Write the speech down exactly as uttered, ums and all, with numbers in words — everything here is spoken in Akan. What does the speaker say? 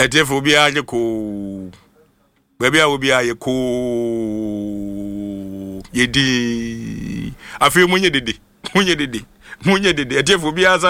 Etiefo bi aye ko baby a obi aye ko yedi afi munye dede munye dede munye dede etiefo bi